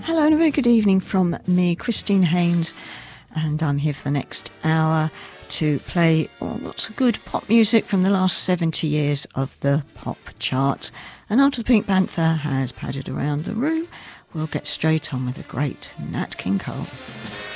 Hello and a very good evening from me, Christine Haynes, and I'm here for the next hour to play lots of good pop music from the last 70 years of the pop charts. And after the Pink Panther has padded around the room, we'll get straight on with the great Nat King Cole.